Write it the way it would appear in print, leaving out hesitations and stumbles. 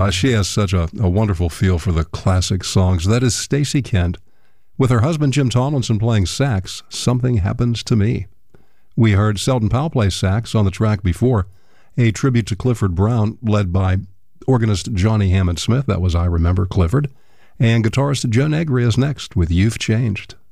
She has such a wonderful feel for the classic songs. That is Stacey Kent with her husband Jim Tomlinson playing sax, Something Happens to Me. We heard Selden Powell play sax on the track before, a tribute to Clifford Brown led by organist Johnny Hammond Smith. That was I Remember Clifford. And guitarist Joe Negri is next with You've Changed.